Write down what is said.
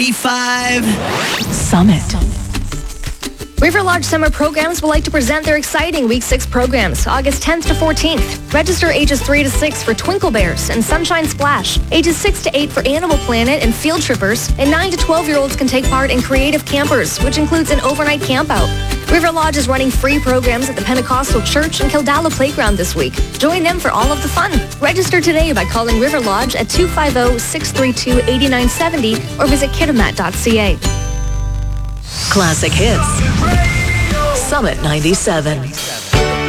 B5 Summit. River Lodge Summer Programs would like to present their exciting Week 6 programs, August 10th to 14th. Register ages 3 to 6 for Twinkle Bears and Sunshine Splash, ages 6 to 8 for Animal Planet and Field Trippers, and 9 to 12-year-olds can take part in Creative Campers, which includes an overnight campout. River Lodge is running free programs at the Pentecostal Church and Kildala Playground this week. Join them for all of the fun. Register today by calling River Lodge at 250-632-8970 or visit kitimat.ca. Classic hits. Summit 97.